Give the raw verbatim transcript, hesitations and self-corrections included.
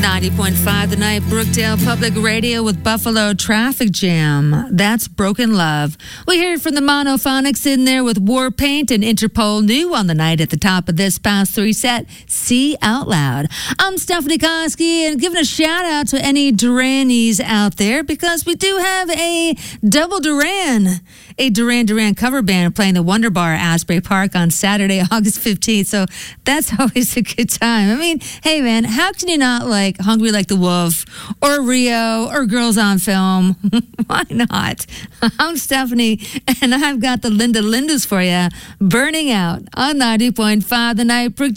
ninety point five The Night, Brookdale Public Radio with Buffalo Traffic Jam. That's Broken Love. We heard from the Monophonics in there with War Paint and Interpol new on the night at the top of this past three set. See Out Loud. I'm Stephanie Koski, and giving a shout out to any Duranies out there because we do have a double Duran, a Duran Duran cover band playing the Wonder Bar at Asbury Park on Saturday, August fifteenth. So that's always a good time. I mean, hey man, how can you not like Hungry Like the Wolf or Rio or Girls on Film? Why not? I'm Stephanie, and I've got the Linda Lindas for you, burning out on ninety point five The Night.